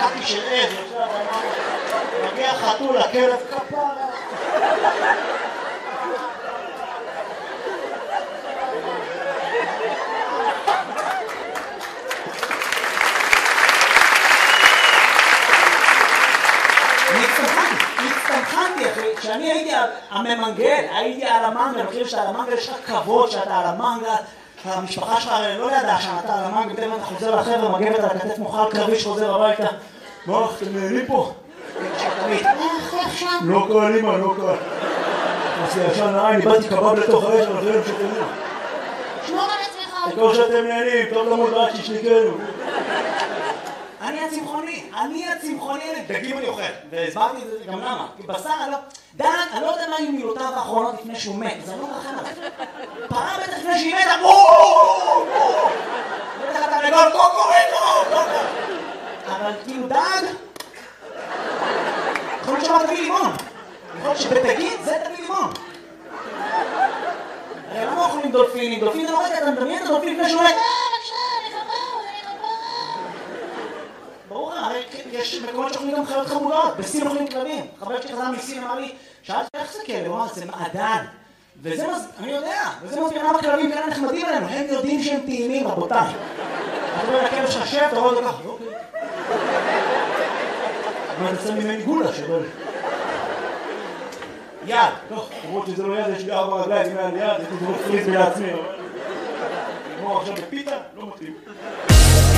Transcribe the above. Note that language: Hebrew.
חכתי של עז, מגיע חתול לכלב כפרה. הצטמחנתי אחי, כשאני הייתי הממנגל, הייתי על המנגל, מכיר שאתה על המנגל, יש לך כבוד שאתה על המנגל, המשפחה שלך לא ידעה שאתה על המנגל, בטח אתה חוזר לחבר'ה, מגבת על הכתף מוכל קרבי שחוזר הביתה. מה, אתם נהנים פה? לא קל אימא, לא קל. עשי ישן העין, איבדתי קבב לתוך האש, אבל חייב שתהנים. שמור על עצמך. תקור שאתם נהנים, טוב למוד רק שישליקנו. אני הצמחוני, דגים אני אוכל, והסברתי את זה גם למה, כי בשר דג, אני לא יודע מה היו מילותיו האחרונות לפני שהוא מת, אז אני לא מרחם עליו. פרה בטח לפני שהיא מתה, בטח אתה רגול, קוקוריקו, אבל כאילו דג, יכול להיות שאמר תביא לימון, יכול להיות שבדגים זה תביא לימון. הרי למה אוכלים דולפינים? דולפין זה לא רגע, אתה מדמיין את הדולפין לפני שהוא מת. ברור, הרי יש מקומות שאוכלים גם חיות חמודות, בסין אוכלים כלבים. חבר שלי חזר מסין אמר לי, שאלתי איך זה כלב? הוא אמר, זה מעדן. וזה, אני יודע, וזה מסביר למה כלבים כאלה נחמדים עלינו, הם יודעים שהם טעימים, רבותיי. אתה רואה לכלב שלך שב, אתה רואה אותו ככה, אוקיי. אבל אתה שם ממני גולה שבא לי. יד, טוב, למרות שזה לא יד, יש לי 4 רגליים, אם היה לי יד, הייתי זה לא פריז בעצמי, אבל... נגמור עכשיו בפיתה, לא מתאים.